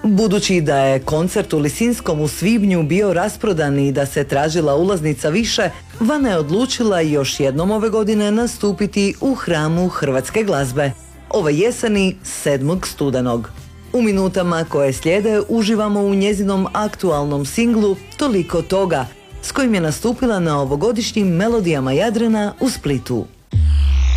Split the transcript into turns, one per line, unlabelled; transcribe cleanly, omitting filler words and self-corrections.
Budući da je koncert u Lisinskom u svibnju bio rasprodan i da se tražila ulaznica više, Vana je odlučila još jednom ove godine nastupiti u Hramu hrvatske glazbe. Ove jeseni 7. studenog. U minutama koje slijede uživamo u njezinom aktualnom singlu Toliko toga, s kojim je nastupila na ovogodišnjim Melodijama Jadrana u Splitu.